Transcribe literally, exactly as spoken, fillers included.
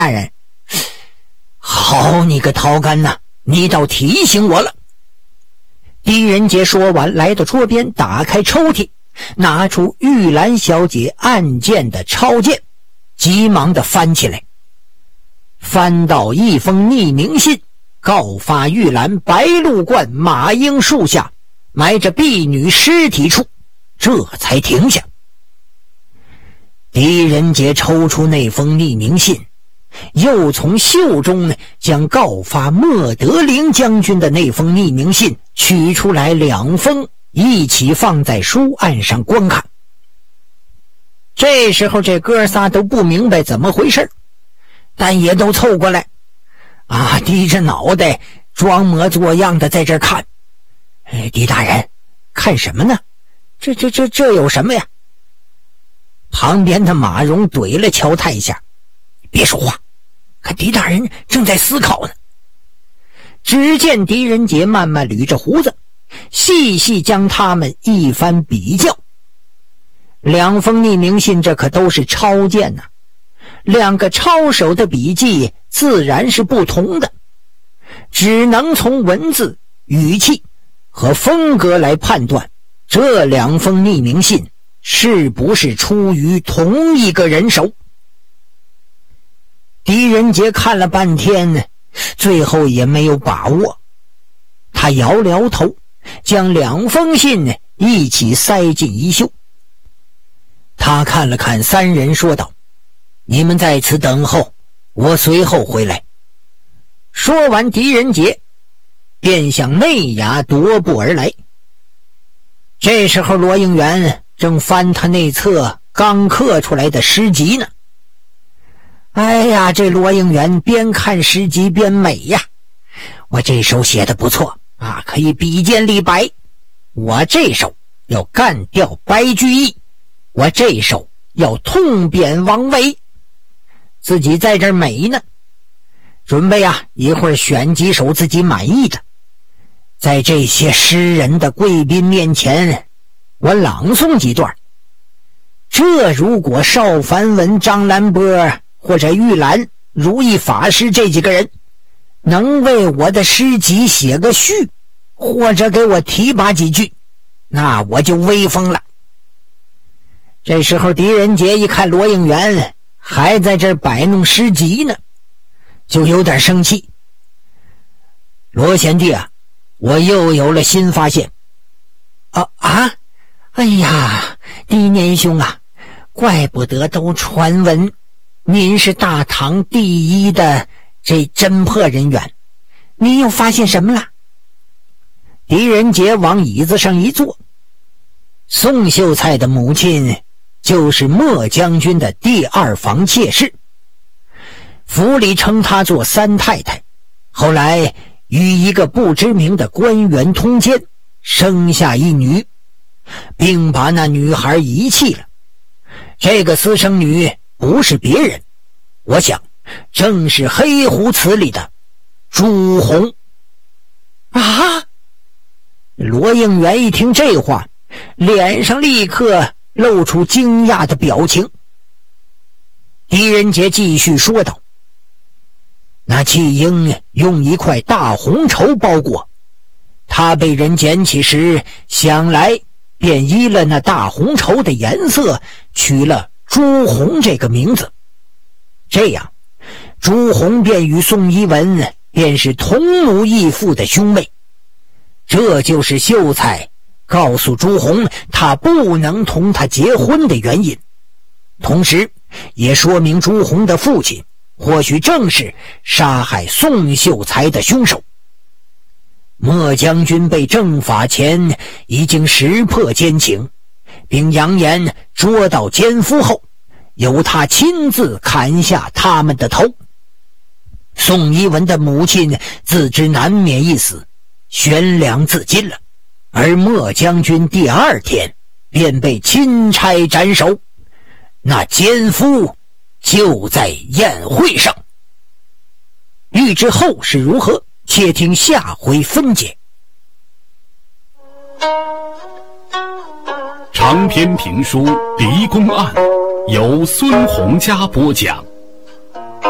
大人。好你个陶干呐，你倒提醒我了。狄仁杰说完，来到桌边，打开抽屉，拿出玉兰小姐案件的抄件，急忙地翻起来。翻到一封匿名信，告发玉兰白鹿观马樱树下埋着婢女尸体处，这才停下。狄仁杰抽出那封匿名信，又从袖中将告发莫德林将军的那封匿名信取出来，两封一起放在书案上观看。这时候这哥仨都不明白怎么回事，但也都凑过来啊，低着脑袋装模作样的在这看。哎，狄大人，看什么呢？这这这这有什么呀？旁边的马蓉怼了乔太一下，别说话，看狄大人正在思考呢。只见狄仁杰慢慢捋着胡子，细细将他们一番比较。两封匿名信这可都是抄件呐、啊，两个抄手的笔迹自然是不同的，只能从文字、语气和风格来判断这两封匿名信是不是出于同一个人手。狄仁杰看了半天，最后也没有把握，他摇摇头，将两封信一起塞进衣袖。他看了看三人，说道：你们在此等候，我随后回来。说完，狄仁杰便向内衙踱步而来。这时候罗应元正翻他内册刚刻出来的诗集呢。哎呀，这罗应元边看诗集边美呀，我这首写的不错啊，可以比肩李白。我这首要干掉白居易，我这首要痛扁王维。自己在这儿美呢，准备啊一会儿选几首自己满意的，在这些诗人的贵宾面前我朗诵几段。这如果邵凡文、张兰波或者玉兰、如意法师这几个人能为我的诗集写个序，或者给我提拔几句，那我就威风了。这时候狄仁杰一看罗应元还在这儿摆弄诗集呢，就有点生气。罗贤弟啊，我又有了新发现。啊啊！哎呀，狄年兄啊，怪不得都传闻您是大唐第一的这侦破人员，你又发现什么了？狄仁杰往椅子上一坐。宋秀才的母亲就是莫将军的第二房妾室，府里称她做三太太，后来与一个不知名的官员通奸，生下一女，并把那女孩遗弃了。这个私生女不是别人，我想正是黑狐词里的朱红。啊！罗应元一听这话，脸上立刻露出惊讶的表情。狄仁杰继续说道：那弃婴用一块大红绸包裹，他被人捡起时，想来便依了那大红绸的颜色取了朱红这个名字。这样朱红便与宋一文便是同母异父的兄妹。这就是秀才告诉朱红他不能同他结婚的原因，同时也说明朱红的父亲或许正是杀害宋秀才的凶手。莫将军被正法前已经识破奸情，并扬言捉到奸夫后，由他亲自砍下他们的头。宋一文的母亲自知难免一死，悬梁自尽了，而莫将军第二天便被钦差斩首，那奸夫就在宴会上。欲知后事如何，且听下回分解。 长篇评书《狄公案》由孙洪嘉播讲。